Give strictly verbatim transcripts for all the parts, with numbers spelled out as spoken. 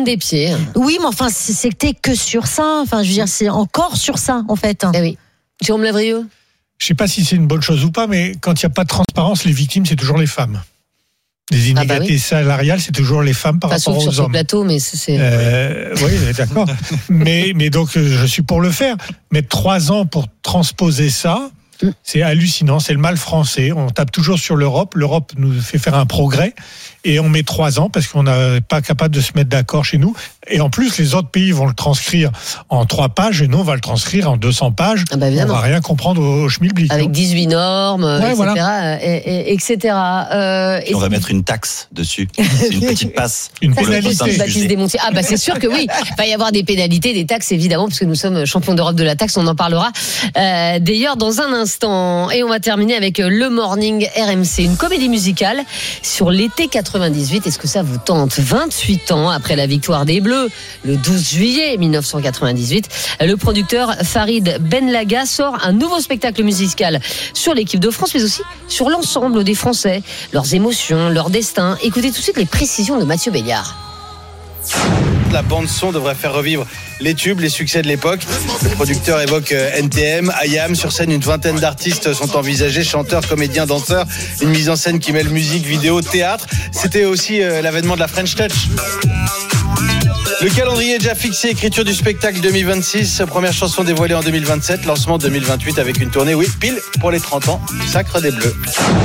des pieds. Oui, mais enfin, c'était que sur ça. Enfin, je veux dire, c'est encore sur ça, en fait. Eh oui. Jérôme Lavrieux. Je ne sais pas si c'est une bonne chose ou pas, mais quand il n'y a pas de transparence, les victimes, c'est toujours les femmes. Les inégalités ah bah oui. salariales, c'est toujours les femmes par pas rapport aux sur hommes. Sur ce plateau, mais c'est... Euh, oui, d'accord. mais, mais donc, je suis pour le faire. Mettre trois ans pour transposer ça, c'est hallucinant. C'est le mal français. On tape toujours sur l'Europe. L'Europe nous fait faire un progrès. Et on met trois ans parce qu'on n'est pas capable de se mettre d'accord chez nous. Et en plus, les autres pays vont le transcrire en trois pages et nous, on va le transcrire en deux cents pages. Ah bah on va rien comprendre au schmilblick. Avec dix-huit normes, ouais, et cetera. Voilà. Et, et, et cetera. Euh, et on va mettre une taxe dessus. C'est une petite passe. Une ça, pénalité. Baptiste Desmontiers. Ah bah c'est sûr que oui. Il va y avoir des pénalités, des taxes évidemment, parce que nous sommes champions d'Europe de la taxe. On en parlera euh, d'ailleurs dans un instant. Et on va terminer avec le Morning R M C, une comédie musicale sur l'été quatre-vingt-dix-huit. Est-ce que ça vous tente? vingt-huit ans après la victoire des Bleus, le douze juillet mille neuf cent quatre-vingt-dix-huit, le producteur Farid Benlaga sort un nouveau spectacle musical sur l'équipe de France, mais aussi sur l'ensemble des Français, leurs émotions, leur destin. Écoutez tout de suite les précisions de Mathieu Béliard. La bande-son devrait faire revivre les tubes, les succès de l'époque. Le producteur évoque N T M, I A M. Sur scène, une vingtaine d'artistes sont envisagés, chanteurs, comédiens, danseurs. Une mise en scène qui mêle musique, vidéo, théâtre. C'était aussi euh, l'avènement de la French Touch. Le calendrier est déjà fixé, écriture du spectacle deux mille vingt-six, première chanson dévoilée en deux mille vingt-sept, lancement deux mille vingt-huit avec une tournée, oui, pile pour les trente ans du Sacre des Bleus.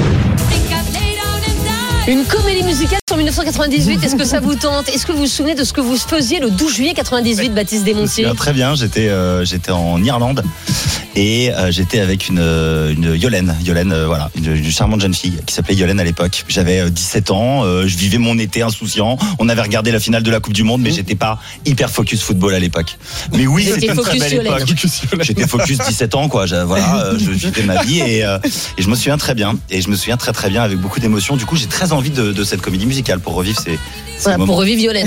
Une comédie musicale sur mille neuf cent quatre-vingt-dix-huit, est-ce que ça vous tente? Est-ce que vous vous souvenez de ce que vous faisiez le douze juillet quatre-vingt-dix-huit, Baptiste Desmontiers? Très bien, j'étais, euh, j'étais en Irlande et euh, j'étais avec une, une Yolène, Yolène euh, voilà, une, une charmante jeune fille qui s'appelait Yolène à l'époque. J'avais dix-sept ans, euh, je vivais mon été insouciant, on avait regardé la finale de la Coupe du Monde, mais mmh. j'étais pas hyper focus football à l'époque. Mais oui, c'était une très belle époque. J'étais focus dix-sept ans, quoi. Voilà, euh, je vivais ma vie et, euh, et je me souviens très bien. Et je me souviens très très bien avec beaucoup d'émotion. Du coup, j'ai très envie de, de cette comédie musicale pour revivre ces, ces voilà, moments. Pour revivre Yolène.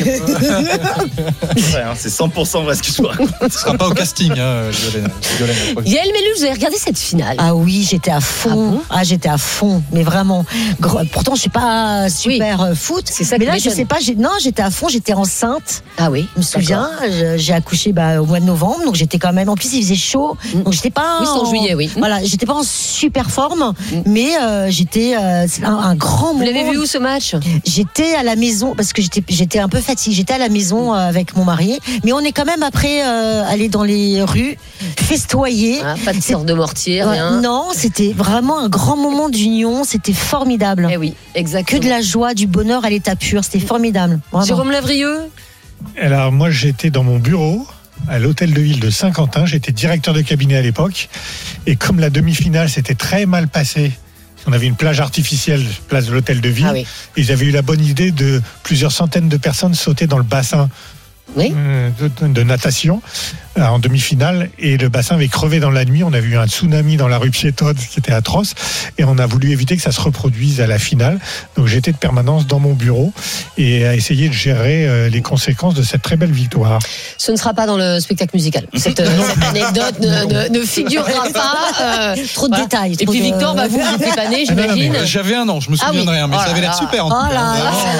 Ouais, hein, c'est cent pour cent vrai ce que je vois. Ce sera pas au casting, hein, Yolène. Yolène Yael Mellul, vous avez regardé cette finale? Ah oui, j'étais à fond. Ah, bon ah j'étais à fond, mais vraiment. Pourtant, je suis pas super oui. foot. C'est ça. Mais là, je sais pas. J'ai... Non, j'étais à fond. J'étais enceinte. Ah oui. Je me souviens. J'ai accouché bah, au mois de novembre, donc j'étais quand même. En plus, il faisait chaud, donc j'étais pas. Oui, c'est en juillet, oui. Voilà, j'étais pas en super forme, mm. mais euh, j'étais euh, un, un grand vous moment. Vous l'avez vu où ce match? J'étais à la maison parce que j'étais j'étais un peu fatiguée. J'étais à la maison euh, avec mon mari, mais on est quand même après euh, aller dans les rues, festoyer. Ah, pas de sort de mortier, rien. Non, c'était vraiment un grand moment d'union. C'était formidable. Eh oui, exactement. Que de la joie, du bonheur à l'état pur. C'était formidable. Vraiment. Jérôme Lavrieux. Alors moi, j'étais dans mon bureau à l'hôtel de ville de Saint-Quentin. J'étais directeur de cabinet à l'époque, et comme la demi-finale s'était très mal passée. On avait une plage artificielle, place de l'hôtel de ville. Ah oui. Ils avaient eu la bonne idée de plusieurs centaines de personnes sauter dans le bassin oui. de, de natation en demi-finale. Et le bassin avait crevé dans la nuit. On a vu un tsunami dans la rue piétonne, qui était atroce. Et on a voulu éviter que ça se reproduise à la finale. Donc j'étais de permanence dans mon bureau et à essayer de gérer les conséquences de cette très belle victoire. Ce ne sera pas dans le spectacle musical. Cette, cette anecdote ne, ne, ne figurera pas. Euh, trop de voilà. détails. Et trop puis de... Victor, bah, vous n'étiez pas né, j'imagine. Ah, j'avais un an, je me souviens ah, oui. de rien, mais oh ça avait l'air super. En oh là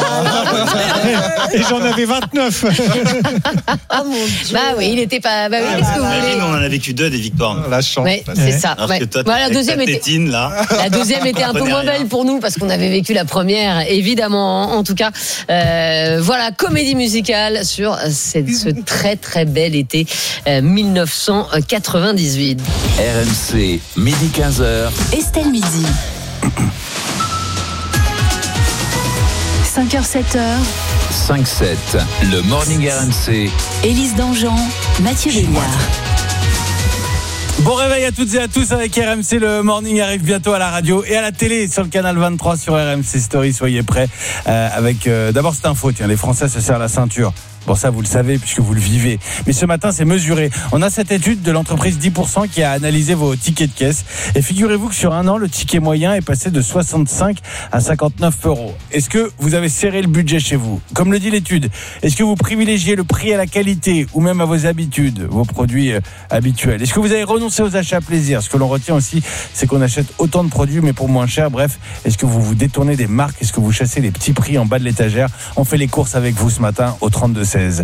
et j'en avais vingt-neuf. Oh mon Dieu. Bah oui, il n'était pas. Bah oui, ah, qu'est-ce que vous voulez ? On en a vécu deux des victoires. La chance. Ouais, c'est ça. Alors ouais. que toi, voilà, la deuxième était. Tétine, là. La deuxième était un peu moins belle pour nous parce qu'on avait vécu la première, évidemment. En tout cas, euh, voilà, comédie musicale sur cette, ce très très bel été euh, mille neuf cent quatre-vingt-dix-huit. R M C, midi quinze heures. Estelle Midi. cinq heures sept heures. cinq sept, le Morning R M C. Élise Dangean, Mathieu Béliard. Bon réveil à toutes et à tous avec R M C. Le Morning arrive bientôt à la radio et à la télé sur le canal vingt-trois sur R M C Story. Soyez prêts euh, avec euh, d'abord cette info. Tiens, les Français se serrent la ceinture. Bon, ça, vous le savez puisque vous le vivez. Mais ce matin, c'est mesuré. On a cette étude de l'entreprise dix pour cent qui a analysé vos tickets de caisse. Et figurez-vous que sur un an, le ticket moyen est passé de soixante-cinq à cinquante-neuf euros. Est-ce que vous avez serré le budget chez vous ? Comme le dit l'étude, est-ce que vous privilégiez le prix à la qualité ou même à vos habitudes, vos produits euh, habituels ? Est-ce que vous avez renoncé aux achats plaisir ? Ce que l'on retient aussi, c'est qu'on achète autant de produits mais pour moins cher. Bref, est-ce que vous vous détournez des marques ? Est-ce que vous chassez les petits prix en bas de l'étagère ? On fait les courses avec vous ce matin au trente-deux seize.